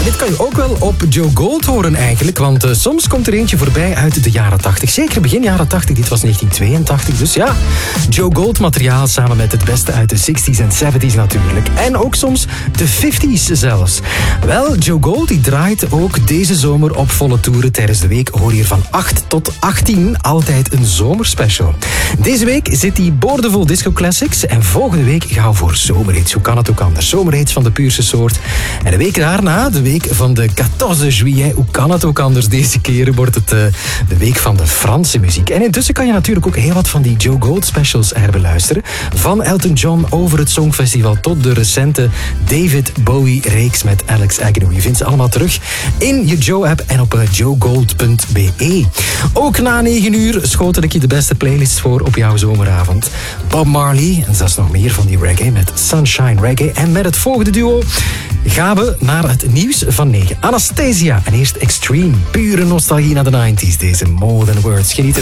dit kan je ook wel op Joe Gold horen eigenlijk, want soms komt er eentje voorbij uit de jaren 80. Zeker begin jaren 80, dit was 1982. Dus ja, Joe Gold materiaal samen met het beste uit de 60s en 70s natuurlijk. En ook soms de 50s zelfs. Wel, Joe Gold die draait ook deze zomer op volle toeren. Tijdens de week hoor je hier van 8 tot 18 altijd een zomerspecial. Deze week zit hij boordevol disco classics en volgende week gaan we voor zomerhits. Hoe kan het ook anders? Zomerhits van de puurste soort. En de week daarna, de week van de 14 juillet, hoe kan het ook anders? Deze keer wordt het de week van de Franse muziek. En intussen kan je natuurlijk ook heel wat van die Joe Gold specials herbeluisteren. Van Elton John over het Songfestival tot de recente David Bowie-reeks met Alex Agnew. Je vindt ze allemaal terug in je Joe-app en op joegold.be. Ook na 9 uur schotel ik je de beste playlists voor op jouw zomeravond. Bob Marley en zelfs nog meer van die reggae met Sunshine Reggae. En met het volgende duo gaan we naar het nieuws van 9. Anastasia en eerst Extreme. Pure nostalgie naar de 90s. Deze More Than Words. Geniet